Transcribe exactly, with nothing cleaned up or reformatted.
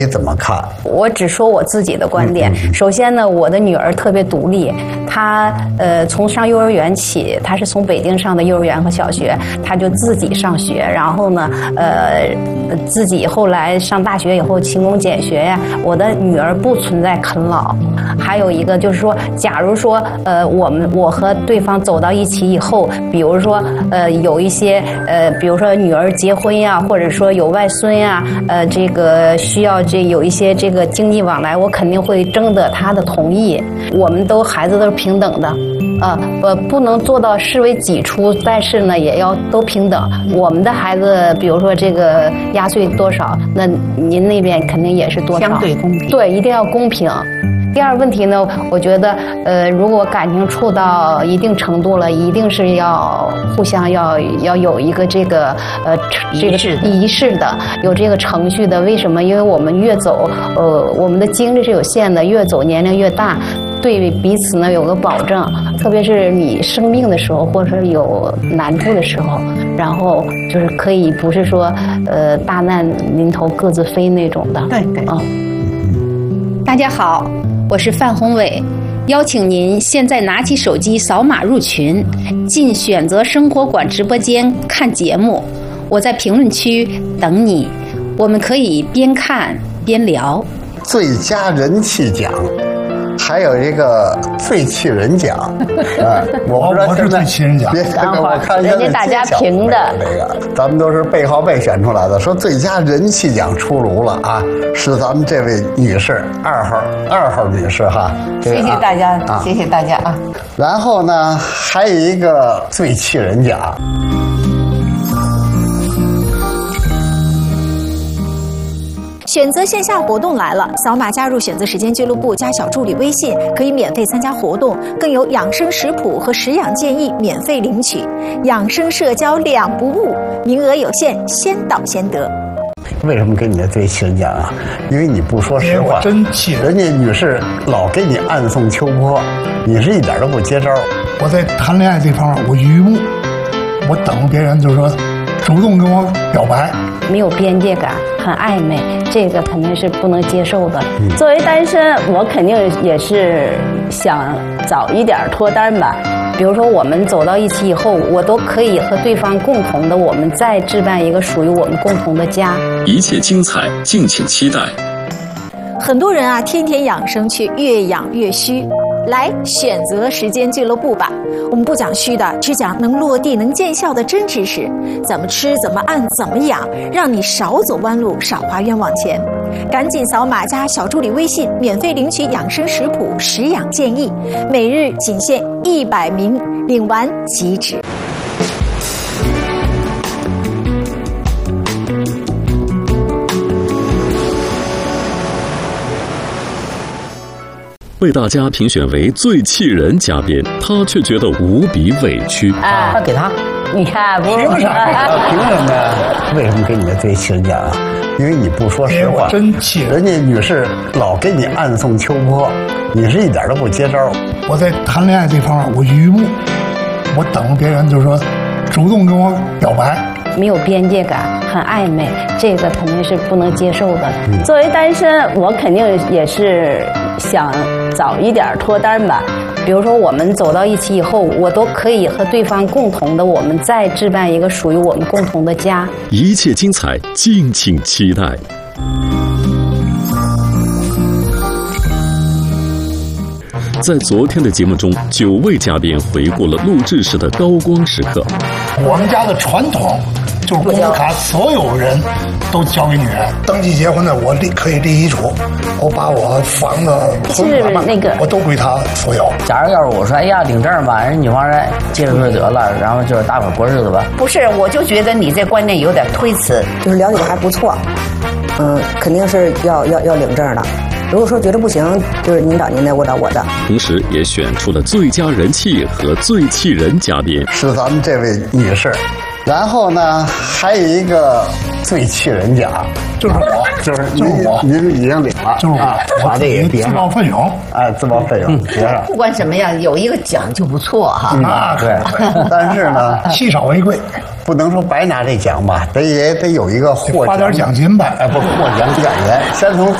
你怎么看？ 我只说我自己的观点。嗯嗯、首先呢，我的女儿特别独立，她呃从上幼儿园起，她是从北京上的幼儿园和小学，她就自己上学，然后呢呃自己后来上大学以后勤工俭学呀。我的女儿不存在啃老。还有一个就是说，假如说呃我们我和对方走到一起以后，比如说呃有一些呃比如说女儿结婚呀，或者说有外孙呀，呃这个需要。这有一些这个经济往来，我肯定会征得他的同意。我们都孩子都是平等的，啊，呃，不能做到视为己出，但是呢，也要都平等。我们的孩子，比如说这个压岁多少，那您那边肯定也是多少， 相对公平。 对，一定要公平。第二问题呢，我觉得，呃，如果感情处到一定程度了，一定是要互相要要有一个这个呃这个仪式的，有这个程序的。为什么？因为我们越走，呃，我们的精力是有限的，越走年龄越大，对彼此呢有个保证。特别是你生病的时候，或者是有难处的时候，然后就是可以不是说呃大难临头各自飞那种的。 对对。 嗯， 大家好。我是范宏伟，邀请您现在拿起手机扫码入群，进选择生活馆直播间看节目。我在评论区等你，我们可以边看边聊。 最佳人气奖，还有一个最气人奖。啊，我不知道我是最气人奖。 别我看人家大家评的这个，咱们都是背靠背选出来的。说最佳人气奖出炉了啊，是咱们这位女士，二号二号女士哈。 谢谢大家，啊、谢谢大家啊。 然后呢，还有一个最气人奖。 选择线下活动来了，扫码加入选择时间俱乐部加小助理微信，可以免费参加活动，更有养生食谱和食养建议免费领取，养生社交两不误，名额有限，先到先得。 为什么给你的最气人奖啊？因为你不说实话， 真气人。 人家女士老给你暗送秋波，你是一点都不接招。 我在谈恋爱这方面我愚目，我等别人就是说主动跟我表白， 没有边界感，很暧昧，这个肯定是不能接受的。嗯、作为单身，我肯定也是想早一点脱单吧。比如说，我们走到一起以后，我都可以和对方共同的，我们再置办一个属于我们共同的家。 一切精彩，敬请期待。 很多人啊，天天养生却越养越虚。来选择时间俱乐部吧，我们不讲虚的，只讲能落地能见效的真知识，怎么吃怎么按怎么养，让你少走弯路少花冤枉钱。赶紧扫码加小助理微信，免费领取养生食谱食养建议，每日仅限一百名，领完即止。 被大家评选为最气人嘉宾，他却觉得无比委屈。 啊，给他， 你看， 凭啥？凭什么呀？为什么给你的最气人奖啊？因为你不说实话， 真气人。 人家女士老给你暗送秋波，你是一点都不接招。 我在谈恋爱这方面我愚目，我等别人就是说主动跟我表白。 没有边界感，很暧昧，这个肯定是不能接受的。嗯、作为单身，我肯定也是想早一点脱单吧。比如说，我们走到一起以后，我都可以和对方共同的，我们再置办一个属于我们共同的家。 一切精彩，敬请期待。在昨天的节目中，九位嘉宾回顾了录制时的高光时刻。 我们家的传统就是工资卡，所有人都交给女人。登记结婚的，我立可以立遗嘱，我把我房子、 婚款那个我都归她所有。 假如要是我说，哎呀，领证吧，人女方说接着就得了，然后就是大伙过日子吧。 不是，我就觉得你这观念有点推辞。 就是了解的还不错，嗯，肯定是要要要领证的。如果说觉得不行，就是您找您的，我找我的。 同时也选出了最佳人气和最气人嘉宾， 是咱们这位女士， 然后呢，还有一个最气人奖， 就是我， 就是就是我， 您已经领了， 就是我， 啊，把这也别自报奋勇， 哎，自报奋勇别上。 不管什么样，有一个奖就不错哈。 啊， 对，但是呢， 稀少为贵， 不能说白拿这奖吧，得也得有一个获发点奖金呗， 哎，不获奖感言，先从